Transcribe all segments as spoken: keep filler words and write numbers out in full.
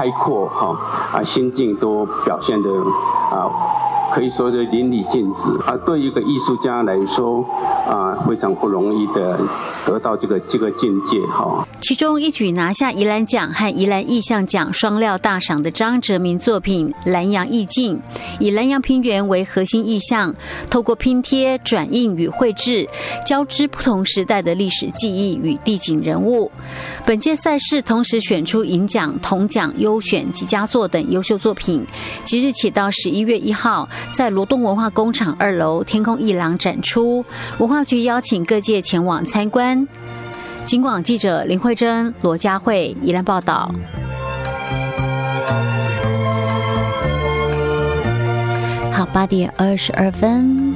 开阔哈啊心境都表现得啊。可以说是淋漓尽致啊！对于一个艺术家来说啊，非常不容易的得到这个这个境界哈。 其中一举拿下宜兰奖和宜兰意象奖双料大赏的张哲明作品《南洋意境》，以南洋平原为核心意象，透过拼贴、转印与绘制，交织不同时代的历史记忆与地景人物。本届赛事同时选出银奖、铜奖、优选及佳作等优秀作品，即日起到十一月一号。在罗东文化工厂二楼天空艺廊展出，文化局邀请各界前往参观。警广记者林慧珍、罗佳慧宜兰报道。好，八点二十二分。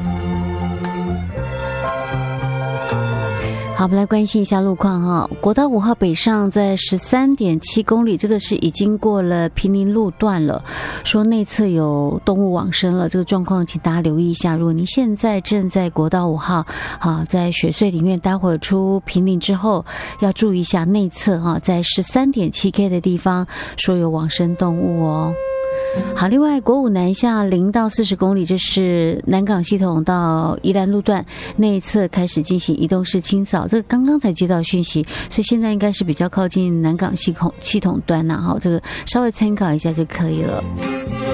好，我们来关心一下路况哈。国道五号北上在十三点七公里，这个是已经过了平林路段了，说内侧有动物往生了，这个状况请大家留意一下。如果您现在正在国道五号啊，在雪隧里面，待会儿出平林之后要注意一下内侧哈，在十三点七 K 的地方说有往生动物哦。好，另外国五南下零到四十公里，这是南港系统到宜兰路段内侧开始进行移动式清扫，这个刚刚才接到讯息，所以现在应该是比较靠近南港系统系统端呐，哈，这个稍微参考一下就可以了。